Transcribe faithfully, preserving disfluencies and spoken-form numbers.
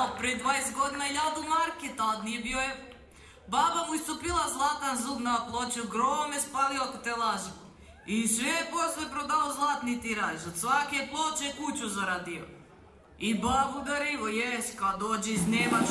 al pre dvadeset godina hiljadu marke, tad nije bio evro. Baba mu istopila zlatan zub na ploču, grome spalio ako te laži. I sve je posle prodao zlatni tiraž, od svake ploče kuću zaradio. I babu darivo, jes, kad dođe iz Njemačke